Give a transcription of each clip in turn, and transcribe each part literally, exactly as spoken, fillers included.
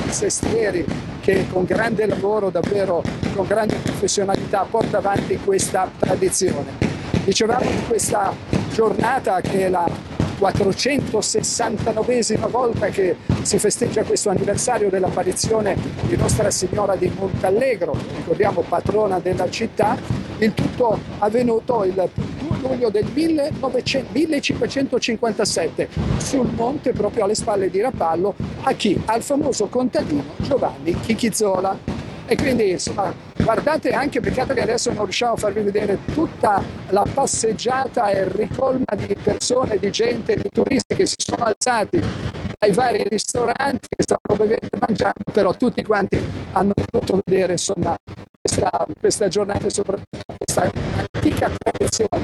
Sestieri, che con grande lavoro, davvero con grande professionalità, porta avanti questa tradizione. Dicevamo di questa giornata che è la quattrocentosessantanovesima volta che si festeggia questo anniversario dell'apparizione di Nostra Signora di Montallegro, ricordiamo patrona della città, il tutto avvenuto il due luglio del millecinquecentocinquantasette sul monte, proprio alle spalle di Rapallo, a chi? Al famoso contadino Giovanni Chichizola. E quindi insomma, guardate, anche peccato che adesso non riusciamo a farvi vedere tutta la passeggiata e ricolma di persone, di gente, di turisti che si sono alzati dai vari ristoranti che stanno bevendo e mangiando, però tutti quanti hanno potuto vedere insomma questa, questa giornata e soprattutto questa antica tradizione.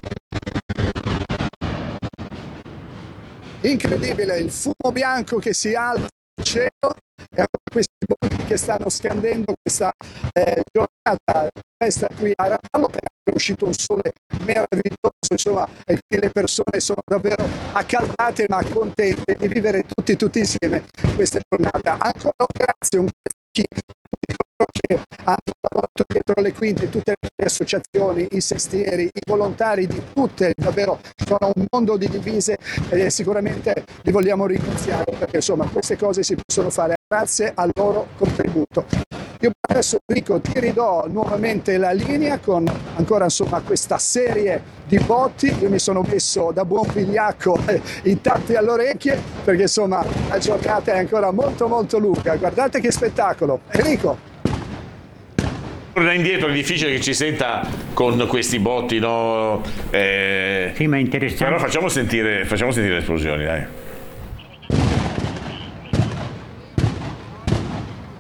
Incredibile il fumo bianco che si alza al cielo e questi bombi che stanno scandendo questa eh, giornata festa qui a Rapallo, perché è uscito un sole meraviglioso, insomma, e qui le persone sono davvero accaldate ma contente di vivere tutti tutti insieme questa giornata. Ancora grazie, un grazie che hanno lavorato dietro le quinte, tutte le associazioni, i sestieri, i volontari di tutte, davvero sono un mondo di divise e sicuramente li vogliamo ringraziare perché insomma queste cose si possono fare grazie al loro contributo. Io adesso Enrico ti ridò nuovamente la linea con ancora insomma questa serie di botti. Io mi sono messo da buon vigliacco i tappi alle orecchie perché insomma la giornata è ancora molto molto lunga. Guardate che spettacolo. Enrico. Torna indietro, è difficile che ci senta con questi botti, no? Eh, sì, ma è interessante. Però facciamo sentire, facciamo sentire le esplosioni, dai.